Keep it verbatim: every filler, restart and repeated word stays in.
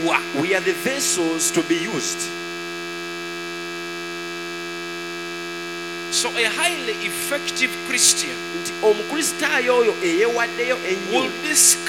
We are the vessels to be used. So a highly effective Christian Nti omukristaayo oyo eyewaddeyo ennyo will discover